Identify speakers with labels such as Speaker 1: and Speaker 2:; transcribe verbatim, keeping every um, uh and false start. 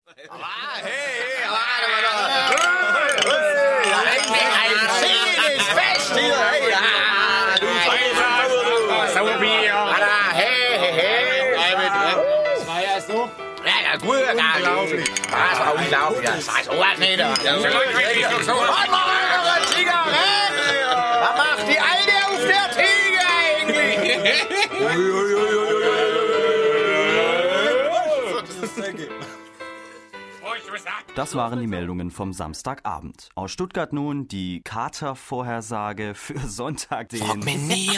Speaker 1: Ah, hey, warte mal doch. Ein schönes Fest hier. Hey, ah, du Saubier. Hey, hey, hey.
Speaker 2: Das war ja so.
Speaker 1: Ja, ja, gut. Unglaublich. Das war unglaublich. Das war sowas nicht. Was macht eure Zigarette? Was macht die Alte auf der Theke eigentlich?
Speaker 3: Das waren die Meldungen vom Samstagabend. Aus Stuttgart nun die Katervorhersage für Sonntag, den...